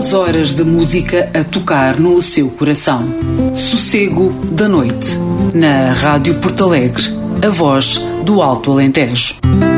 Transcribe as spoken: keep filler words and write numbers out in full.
Duas horas de música a tocar no seu coração. Sossego da Noite. Na Rádio Porto Alegre, a voz do Alto Alentejo.